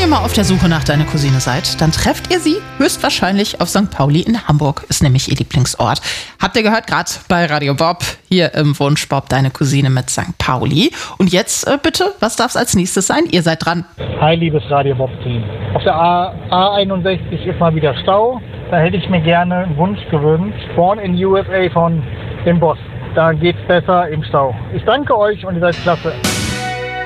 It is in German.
ihr mal auf der Suche nach deiner Cousine seid, dann trefft ihr sie höchstwahrscheinlich auf St. Pauli in Hamburg. Ist nämlich ihr Lieblingsort. Habt ihr gehört, gerade bei Radio Bob, hier im Wunschbob, deine Cousine mit St. Pauli. Und jetzt bitte, was darf es als nächstes sein? Ihr seid dran. Hi, liebes Radio Bob-Team. Auf der A61 ist mal wieder Stau. Da hätte ich mir gerne einen Wunsch gewünscht. Born in USA von dem Boss. Da geht's besser im Stau. Ich danke euch und ihr seid klasse.